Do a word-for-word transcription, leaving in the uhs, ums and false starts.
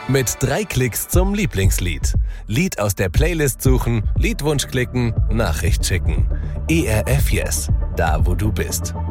Mit drei Klicks zum Lieblingslied. Lied aus der Playlist suchen, Liedwunsch klicken, Nachricht schicken. E R F Yes, da wo du bist.